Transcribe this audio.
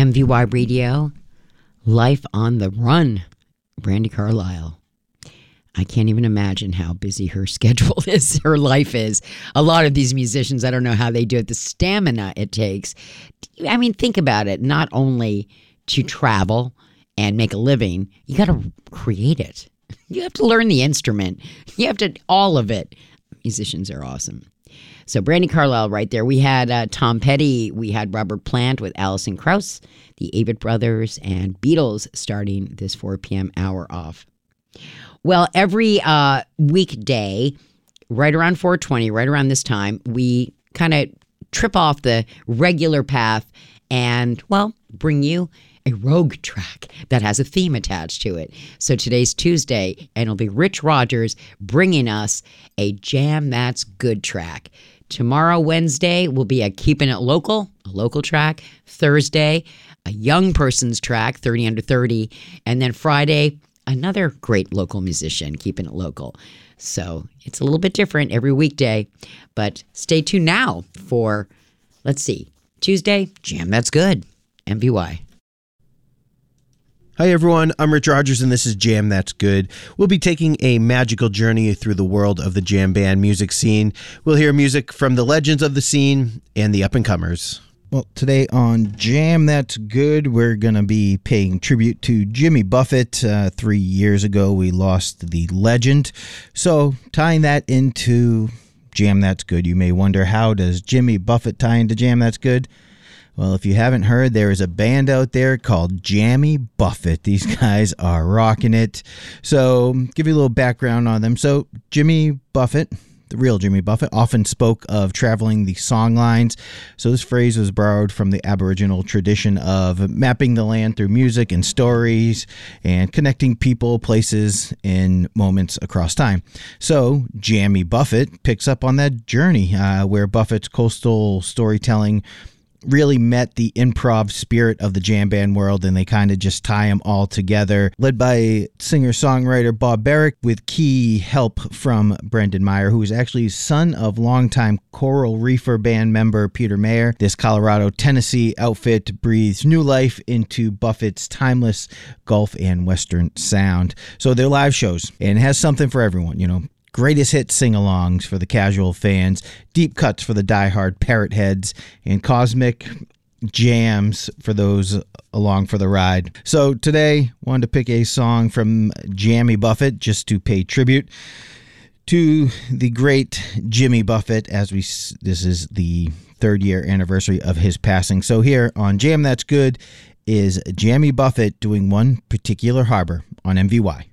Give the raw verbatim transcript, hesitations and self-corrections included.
M V Y Radio, Life on the Run, Brandi Carlile. I can't even imagine how busy her schedule is, her life is. A lot of these musicians, I don't know how they do it, the stamina it takes. I mean, think about it. Not only to travel and make a living, you got to create it. You have to learn the instrument. You have to, all of it. Musicians are awesome. So Brandi Carlile right there. We had uh, Tom Petty. We had Robert Plant with Alison Krauss, the Avett Brothers, and Beatles starting this four p.m. hour off. Well, every uh, weekday, right around four twenty, right around this time, we kind of trip off the regular path and, well, bring you a rogue track that has a theme attached to it. So today's Tuesday, and it'll be Rich Rogers bringing us a Jam That's Good track. Tomorrow, Wednesday, will be a Keeping It Local, a local track. Thursday, a young person's track, thirty under thirty. And then Friday, another great local musician, keeping it local. So it's a little bit different every weekday. But stay tuned now for, let's see, Tuesday, Jam That's Good, M V Y. Hi everyone, I'm Rich Rogers and this is Jam That's Good. We'll be taking a magical journey through the world of the jam band music scene. We'll hear music from the legends of the scene and the up-and-comers. Well, today on Jam That's Good, we're going to be paying tribute to Jimmy Buffett. Uh, three years ago, we lost the legend. So tying that into Jam That's Good, you may wonder, how does Jimmy Buffett tie into Jam That's Good? Well, if you haven't heard, there is a band out there called Jammy Buffett. These guys are rocking it. So, give you a little background on them. So, Jimmy Buffett, the real Jimmy Buffett, often spoke of traveling the song lines. So, this phrase was borrowed from the Aboriginal tradition of mapping the land through music and stories and connecting people, places, and moments across time. So, Jammy Buffett picks up on that journey uh, where Buffett's coastal storytelling really met the improv spirit of the jam band world, and they kind of just tie them all together. Led by singer-songwriter Bob Barrick with key help from Brendan Meyer, who is actually son of longtime Coral Reefer band member Peter Mayer. This Colorado, Tennessee outfit breathes new life into Buffett's timeless Gulf and Western sound. So their live shows, and it has something for everyone, you know. Greatest hit sing-alongs for the casual fans, deep cuts for the diehard parrot heads, and cosmic jams for those along for the ride. So today, wanted to pick a song from Jammy Buffett just to pay tribute to the great Jimmy Buffett, as we this is the third year anniversary of his passing. So here on Jam That's Good is Jammy Buffett doing One Particular Harbor on M V Y.